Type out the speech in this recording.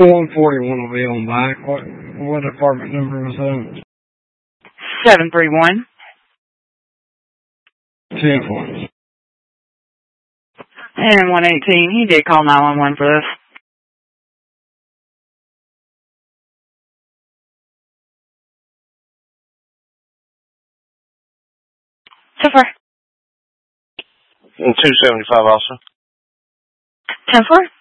141 will be on back. What apartment number was that? 731. 10-4. And 118. He did call 911 for this. So far. 275 also. 10-4.